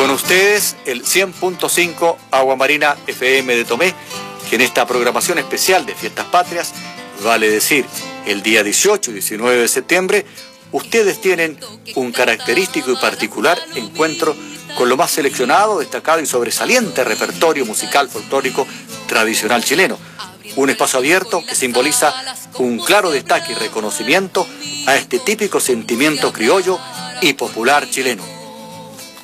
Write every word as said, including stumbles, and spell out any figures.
Con ustedes, el cien punto cinco Agua Marina F M de Tomé, que en esta programación especial de Fiestas Patrias, vale decir, el día dieciocho y diecinueve de septiembre, ustedes tienen un característico y particular encuentro con lo más seleccionado, destacado y sobresaliente repertorio musical folclórico tradicional chileno. Un espacio abierto que simboliza un claro destaque y reconocimiento a este típico sentimiento criollo y popular chileno.